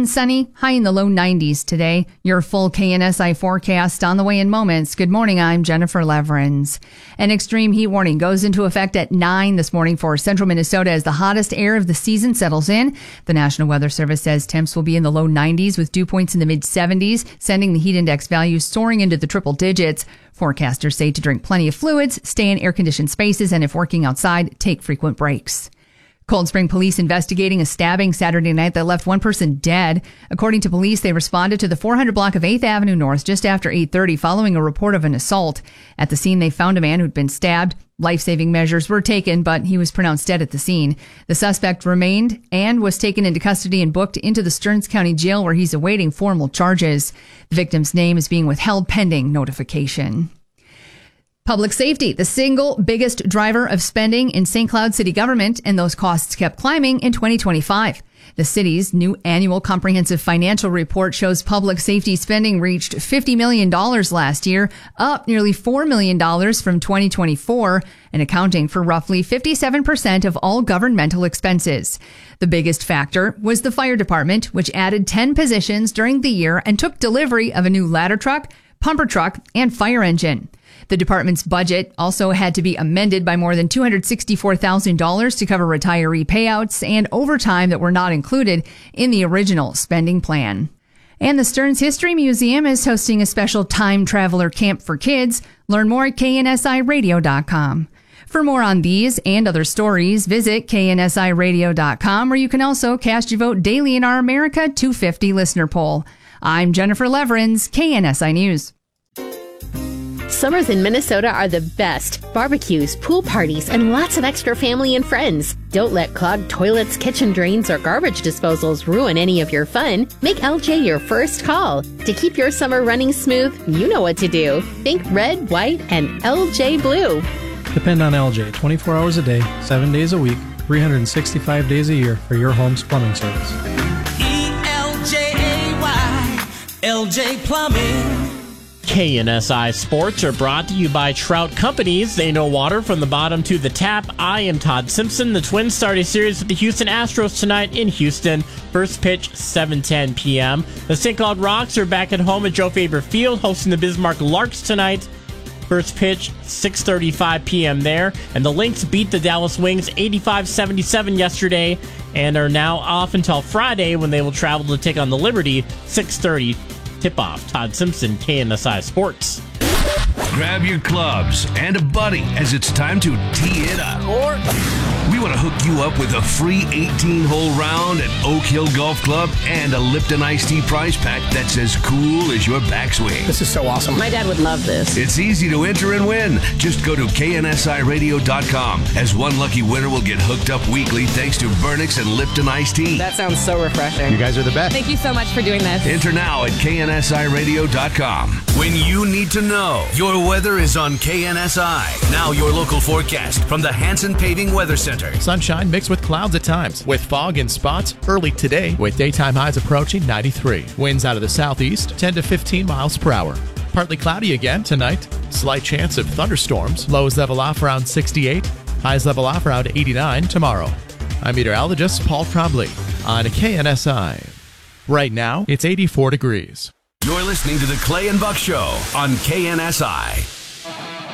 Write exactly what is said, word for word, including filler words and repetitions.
and sunny, high in the low nineties today. Your full K N S I forecast on the way in moments. Good morning, I'm Jennifer Leverins. An extreme heat warning goes into effect at nine this morning for central Minnesota as the hottest air of the season settles in. The National Weather Service says temps will be in the low nineties with dew points in the mid seventies, sending the heat index values soaring into the triple digits. Forecasters say to drink plenty of fluids, stay in air-conditioned spaces, and if working outside, take frequent breaks. Cold Spring police investigating a stabbing Saturday night that left one person dead. According to police, they responded to the four hundred block of eighth Avenue North just after eight thirty following a report of an assault. At the scene, they found a man who'd been stabbed. Life-saving measures were taken, but he was pronounced dead at the scene. The suspect remained and was taken into custody and booked into the Stearns County Jail where he's awaiting formal charges. The victim's name is being withheld pending notification. Public safety, the single biggest driver of spending in Saint Cloud city government, and those costs kept climbing in twenty twenty-five. The city's new annual comprehensive financial report shows public safety spending reached fifty million dollars last year, up nearly four million dollars from twenty twenty-four, and accounting for roughly fifty-seven percent of all governmental expenses. The biggest factor was the fire department, which added ten positions during the year and took delivery of a new ladder truck, pumper truck, and fire engine. The department's budget also had to be amended by more than two hundred sixty-four thousand dollars to cover retiree payouts and overtime that were not included in the original spending plan. And the Stearns History Museum is hosting a special time traveler camp for kids. Learn more at K N S I radio dot com. For more on these and other stories, visit K N S I radio dot com, where you can also cast your vote daily in our America two fifty listener poll. I'm Jennifer Leverins, K N S I News. Summers in Minnesota are the best. Barbecues, pool parties, and lots of extra family and friends. Don't let clogged toilets, kitchen drains, or garbage disposals ruin any of your fun. Make L J your first call. To keep your summer running smooth, you know what to do. Think red, white, and L J Blue. Depend on L J twenty-four hours a day, seven days a week, three hundred sixty-five days a year for your home's plumbing service. E L J A Y, L J Plumbing. K N S I Sports are brought to you by Trout Companies. They know water from the bottom to the tap. I am Todd Simpson. The Twins start a series with the Houston Astros tonight in Houston. First pitch, seven ten p.m. The Saint Cloud Rocks are back at home at Joe Faber Field, hosting the Bismarck Larks tonight. First pitch, six thirty-five p.m. there. And the Lynx beat the Dallas Wings eighty-five seventy-seven yesterday and are now off until Friday when they will travel to take on the Liberty, six thirty tip-off. Todd Simpson, K N S I Sports. Grab your clubs and a buddy as it's time to tee it up. Or we want to hook you up with a free eighteen-hole round at Oak Hill Golf Club and a Lipton Iced Tea prize pack that's as cool as your backswing. This is so awesome. My dad would love this. It's easy to enter and win. Just go to K N S I radio dot com, as one lucky winner will get hooked up weekly thanks to Vernix and Lipton Iced Tea. That sounds so refreshing. You guys are the best. Thank you so much for doing this. Enter now at K N S I radio dot com. When you need to know, your weather is on K N S I. Now your local forecast from the Hanson Paving Weather Center. Sunshine mixed with clouds at times, with fog in spots early today, with daytime highs approaching ninety-three. Winds out of the southeast, ten to fifteen miles per hour. Partly cloudy again tonight. Slight chance of thunderstorms. Lows level off around sixty-eight. Highs level off around eighty-nine tomorrow. I'm meteorologist Paul Trombley on K N S I. Right now, it's eighty-four degrees. You're listening to the Clay and Buck Show on K N S I.